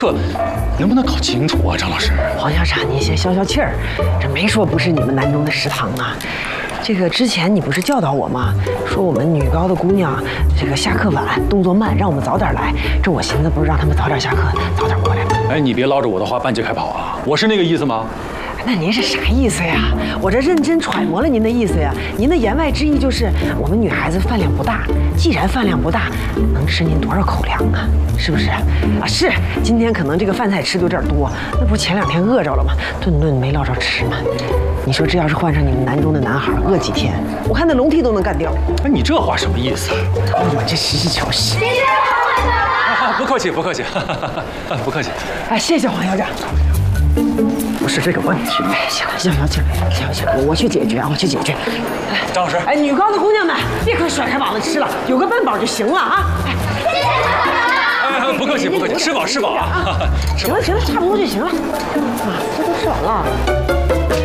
这能不能搞清楚啊，张老师？ 黄校长，你先消消气儿，这没说不是你们南中的食堂啊。这个之前你不是教导我吗？说我们女高的姑娘这个下课晚，动作慢，让我们早点来。这我寻思不是让他们早点下课，早点过来吗？ 哎，你别捞着我的话半截开跑啊！我是那个意思吗？ 那您是啥意思呀？我这认真揣摩了您的意思呀。您的言外之意就是我们女孩子饭量不大，既然饭量不大，能吃您多少口粮啊？是不是？啊，是。今天可能这个饭菜吃的有点多，那不是前2天饿着了吗？顿顿没捞着吃吗？你说这要是换上你们南中的男孩，饿几天，我看那龙屉都能干掉。 哎，你这话什么意思？ 我这实事求是。 不客气，不客气，不客气。 哎，谢谢黄校长。不是这个问题。哎，行，我去解决啊，我去解决。 张老师， 哎，女高的姑娘们，别可甩开膀子吃了，有个半饱就行了啊。 哎，不客气，不客气，吃饱啊。 行了，差不多就行了。啊，这都吃完了。